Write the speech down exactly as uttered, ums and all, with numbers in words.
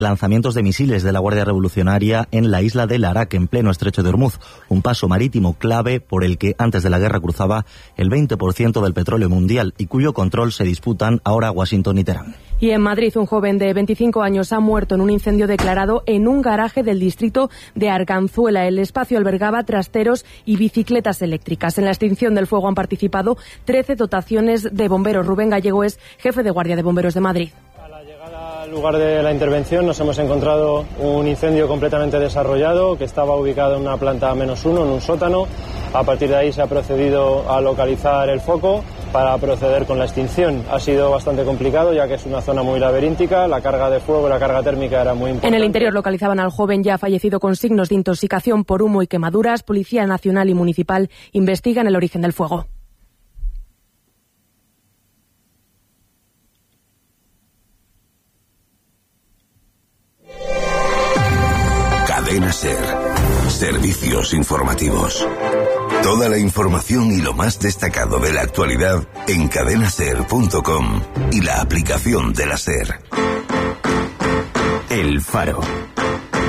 lanzamientos de misiles de la Guardia Revolucionaria en la isla de Larak, en pleno estrecho de Hormuz, un paso marítimo clave por el que antes de la guerra cruzaba el veinte por ciento del petróleo mundial y cuyo control se disputan ahora Washington y Teherán. Y en Madrid, un joven de veinticinco años ha muerto en un incendio declarado en un garaje del distrito de Arganzuela. El espacio albergaba trasteros y bicicletas eléctricas. En la extinción del fuego han participado trece dotaciones de bomberos. Rubén Gallego es jefe de Guardia de Bomberos de Madrid. Al lugar de la intervención nos hemos encontrado un incendio completamente desarrollado que estaba ubicado en una planta menos uno, en un sótano. A partir de ahí se ha procedido a localizar el foco para proceder con la extinción. Ha sido bastante complicado ya que es una zona muy laberíntica, la carga de fuego, la carga térmica era muy importante. En el interior localizaban al joven ya fallecido con signos de intoxicación por humo y quemaduras. Policía Nacional y Municipal investigan el origen del fuego. Cadena SER. Servicios informativos. Toda la información y lo más destacado de la actualidad en cadena ser punto com y la aplicación de la SER. El Faro.